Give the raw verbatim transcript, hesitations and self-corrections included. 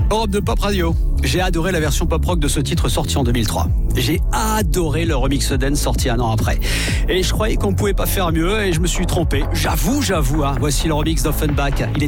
Europe de Pop Radio. J'ai adoré la version pop rock de ce titre sorti en deux mille trois. J'ai adoré le remix dance sorti un an après. Et je croyais qu'on pouvait pas faire mieux et je me suis trompé. J'avoue, j'avoue. Hein. Voici le remix d'Offenbach. Il est